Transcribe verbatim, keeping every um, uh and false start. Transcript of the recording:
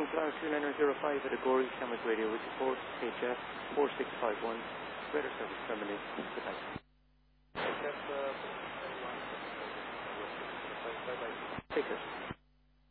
Afternoon, Flyer two nine zero five at Agori Sandwich Radio with support H F four six five one. Radar service terminated. Good night. H F uh, Take care.